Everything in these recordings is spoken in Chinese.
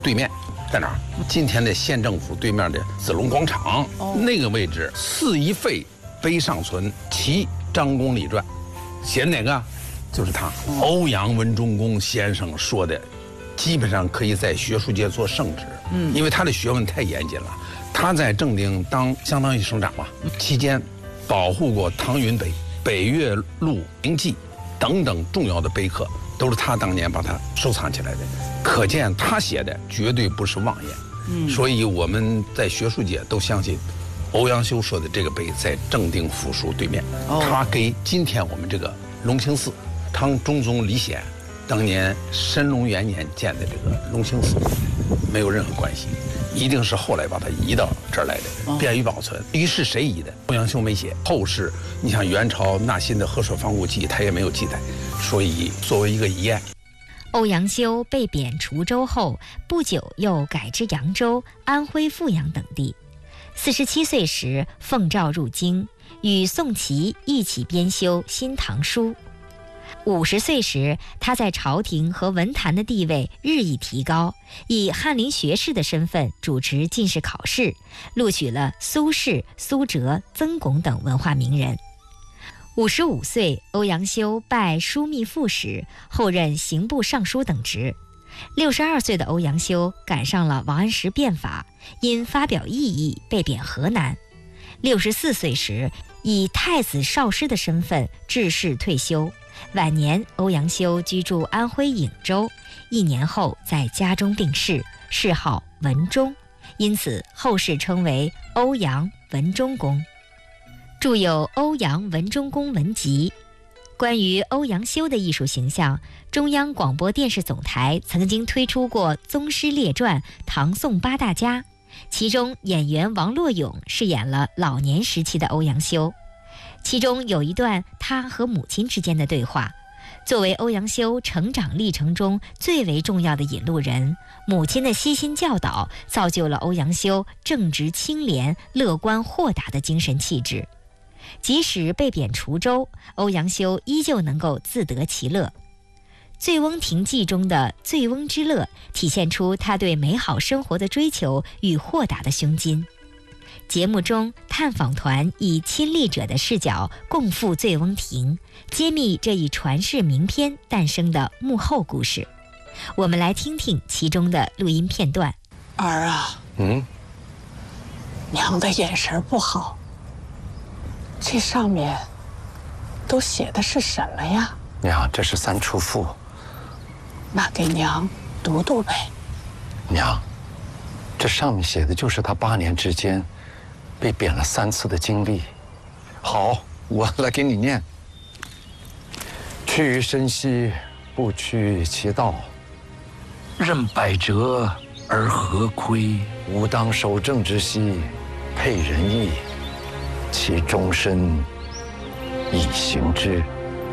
对面在哪儿？今天的县政府对面的子龙广场、那个位置，四一废碑尚存，其张公礼传，写哪个？就是他，欧阳文忠公先生说的，基本上可以在学术界做圣旨。因为他的学问太严谨了。他在正定当相当于省长嘛，期间保护过唐云北、北岳路名记等等重要的碑刻，都是他当年把它收藏起来的。可见他写的绝对不是妄言。所以我们在学术界都相信，欧阳修说的这个碑在正定府署对面。他给今天我们这个隆清寺，唐中宗李显当年神龙元年建的这个隆清寺没有任何关系，一定是后来把它移到这儿来的，便于保存。于是谁移的？欧阳修没写，后世你像元朝纳新的《河水方物记》，他也没有记载，所以作为一个遗案。 欧阳修被贬滁州后，不久又改至扬州、安徽阜阳等地。47岁时奉诏入京，与宋祁一起编修《新唐书》。50岁时，他在朝廷和文坛的地位日益提高，以翰林学士的身份主持进士考试，录取了苏轼、苏辙、曾巩等文化名人。55岁，欧阳修拜枢密副使，后任刑部尚书等职。62岁的欧阳修赶上了王安石变法，因发表异议被贬河南。64岁时，以太子少师的身份致仕退休。晚年，欧阳修居住安徽颍州，1年后在家中病逝，谥号文忠，因此后世称为欧阳文忠公。著有《欧阳文忠公文集》。关于欧阳修的艺术形象，中央广播电视总台曾经推出过《宗师列传》唐宋八大家，其中演员王洛勇饰演了老年时期的欧阳修。其中有一段他和母亲之间的对话，作为欧阳修成长历程中最为重要的引路人，母亲的悉心教导造就了欧阳修正直清廉、乐观豁达的精神气质。即使被贬滁州，欧阳修依旧能够自得其乐。《醉翁亭记》中的醉翁之乐体现出他对美好生活的追求与豁达的胸襟。节目中，探访团以亲历者的视角共赴醉翁亭，揭秘这一传世名篇诞生的幕后故事。我们来听听其中的录音片段。 儿啊，娘的眼神不好，这上面都写的是什么呀？ 娘，这是三处赋。 那给娘读读呗。 娘，这上面写的就是他8年之间被贬了3次的经历。好，我来给你念。去身兮不去其道，任百折而何亏？吾当守正之兮，配仁义，其终身以行之。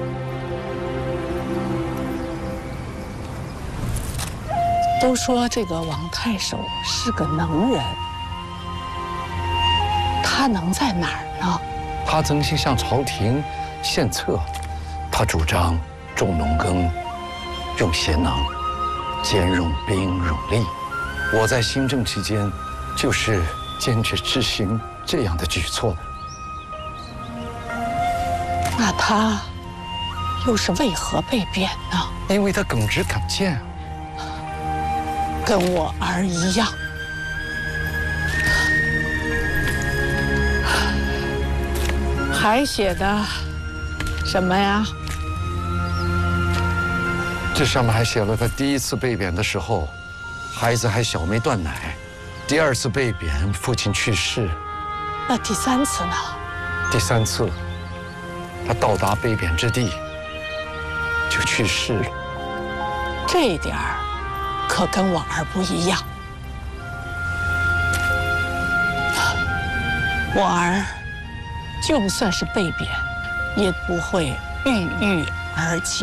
都说这个王太守是个能人，他能在哪儿呢？ 他曾经向朝廷献策，他主张重农耕，用贤能，兼用兵用力。我在新政期间，就是坚决执行这样的举措的。 那他又是为何被贬呢？ 因为他耿直敢谏， 跟我儿一样。还写的什么呀？ 这上面还写了他第1次被贬的时候，孩子还小没断奶；第2次被贬，父亲去世。 那第3次呢？ 第3次，他到达被贬之地就去世了。 这一点儿可跟我儿不一样。我儿就算是被贬，也不会郁郁而解。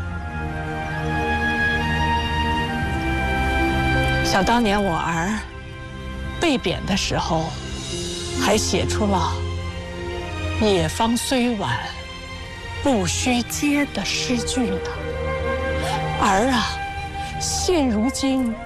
想当年我儿被贬的时候，还写出了“野芳虽晚，不须嗟”的诗句呢。儿啊，现如今